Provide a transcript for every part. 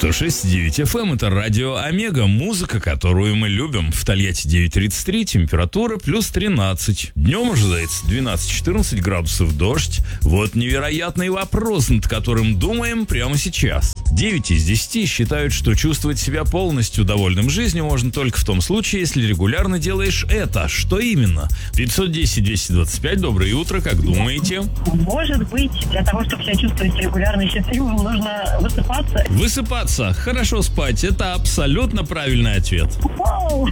106.9 FM — это радио Омега, музыка, которую мы любим. В Тольятти 9:33, температура плюс 13. Днем ожидается 12-14 градусов, дождь. Вот невероятный вопрос, над которым думаем прямо сейчас. 9 из 10 считают, что чувствовать себя полностью довольным жизнью можно только в том случае, если регулярно делаешь это. Что именно? 510-225, доброе утро, как думаете? Может быть, для того, чтобы себя чувствовать регулярно и счастливым, нужно высыпаться. Высыпаться, хорошо спать — это абсолютно правильный ответ. Вау!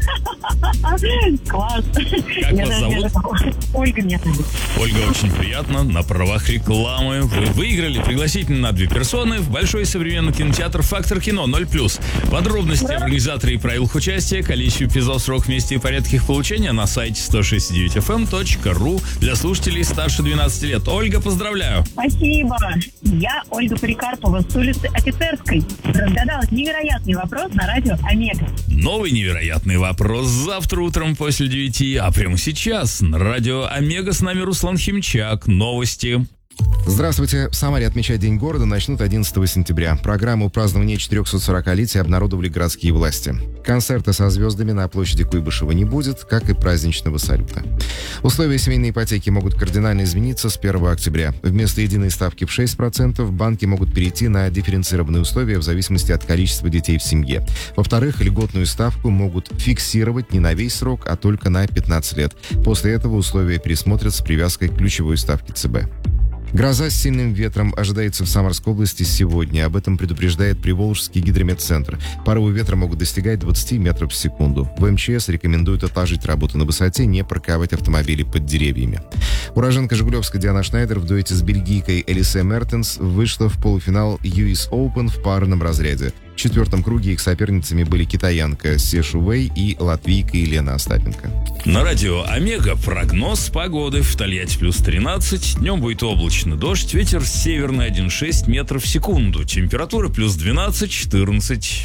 Класс! Как вас зовут? Ольга меня зовут. Ольга, очень приятно. На правах рекламы вы выиграли пригласительно на 2 персоны в большой современный кинотеатр «Фактор кино» 0+. Подробности, организаторы и правилах участия, количество эпизодов, срок, месте и порядок их получения на сайте 106.9fm.ru для слушателей старше 12 лет. Ольга, поздравляю! Спасибо! Я Ольга Поликарпова с улицы Офицерской. Разгадала невероятный вопрос на радио Омега. Новый невероятный вопрос завтра утром после 9, а прямо сейчас на радио Омега с нами Руслан Химчак. Новости. Здравствуйте. В Самаре отмечать День города начнут 11 сентября. Программу празднования 440-летия обнародовали городские власти. Концерта со звездами на площади Куйбышева не будет, как и праздничного салюта. Условия семейной ипотеки могут кардинально измениться с 1 октября. Вместо единой ставки в 6% банки могут перейти на дифференцированные условия в зависимости от количества детей в семье. Во-вторых, льготную ставку могут фиксировать не на весь срок, а только на 15 лет. После этого условия пересмотрят с привязкой к ключевой ставке ЦБ. Гроза с сильным ветром ожидается в Самарской области сегодня. Об этом предупреждает Приволжский гидрометцентр. Порывы ветра могут достигать 20 метров в секунду. В МЧС рекомендуют отложить работу на высоте, не парковать автомобили под деревьями. Уроженка Жигулевска Диана Шнайдер в дуэте с бельгийкой Элисе Мертенс вышла в полуфинал US Open в парном разряде. В 4-м круге их соперницами были китаянка Се Шувей и латвийка Елена Остапенко. На радио Омега прогноз погоды. В Тольятти плюс 13, днем будет облачно, дождь, ветер северный 1,6 метров в секунду, температура плюс 12-14.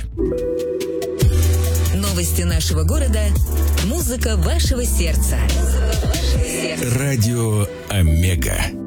Новости нашего города, музыка вашего сердца. Радио Омега.